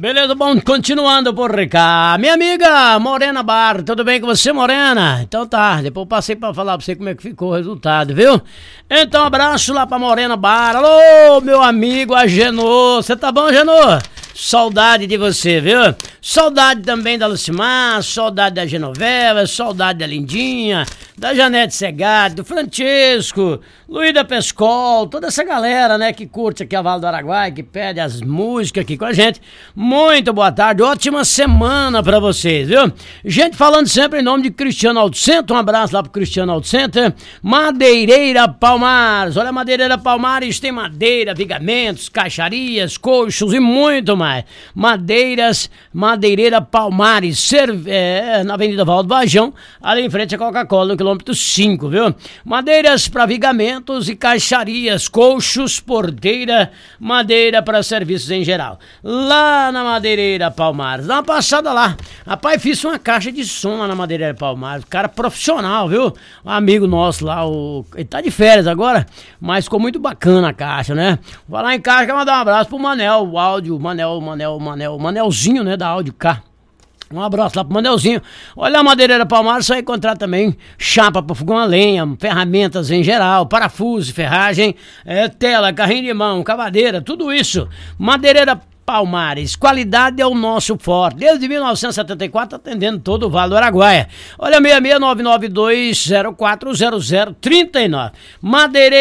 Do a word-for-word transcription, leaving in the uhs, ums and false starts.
Beleza, bom, continuando por cá. Minha amiga Morena Bar, tudo bem com você, Morena? Então tá, depois eu passei pra falar pra você como é que ficou o resultado, viu? Então, abraço lá pra Morena Bar. Alô, meu amigo Agenor, você tá bom, Agenor? Saudade de você, viu? Saudade também da Lucimar, saudade da Genoveva, saudade da Lindinha, da Janete Segado, do Francesco, Luiz da Pescol, toda essa galera, né, que curte aqui a Vale do Araguaia, que pede as músicas aqui com a gente. Muito boa tarde, ótima semana pra vocês, viu? Gente, falando sempre em nome de Cristiano Auto Center, um abraço lá pro Cristiano Auto Center. Madeireira Palmares, olha, Madeireira Palmares tem madeira, vigamentos, caixarias, coxos e muito mais. Madeiras, Madeireira Palmares, serve, é, na Avenida Valdo Vajão, ali em frente a Coca-Cola, no quilômetro cinco, viu? Madeiras para vigamentos e caixarias, coxos, porteira, madeira para serviços em geral. Lá na Madeireira Palmares, dá uma passada lá. Rapaz, fiz uma caixa de som lá na Madeireira Palmares, cara profissional, viu? Um amigo nosso lá, o... ele tá de férias agora, mas ficou muito bacana a caixa, né? Vou lá em casa, quero mandar um abraço pro Manel, o áudio, Manel, Manel, Manel, Manelzinho, né, da Áudio K. Um abraço lá pro Manelzinho. Olha a Madeireira Palmares, você vai encontrar também chapa para fogão a lenha, ferramentas em geral, parafuso, ferragem, é, tela, carrinho de mão, cavadeira, tudo isso. Madeireira Palmares, qualidade é o nosso forte, desde mil novecentos e setenta e quatro atendendo todo o Vale do Araguaia. Olha, seis seis nove nove dois zero quatro zero zero três nove. Madeireira